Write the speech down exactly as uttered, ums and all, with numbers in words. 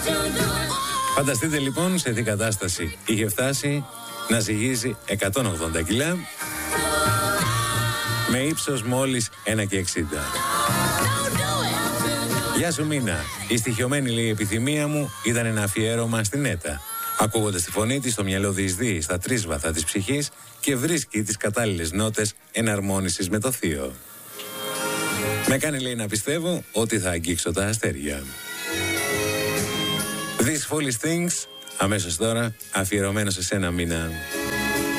Φανταστείτε λοιπόν σε τι κατάσταση είχε φτάσει να ζυγίζει εκατόν ογδόντα κιλά με ύψος μόλις ένα κόμμα εξήντα. Γεια σου Μίνα, η στοιχειωμένη λέει επιθυμία μου ήταν ένα αφιέρωμα στην Έτα. Ακούγοντας τη φωνή της, το μυαλό διεισδύει στα τρίσβαθα της ψυχής και βρίσκει τις κατάλληλες νότες εναρμόνισης με το θείο. Με κάνει λέει να πιστεύω ότι θα αγγίξω τα αστέρια. These Foolish Things, αμέσως τώρα, αφιερωμένο σε σένα Μίνα.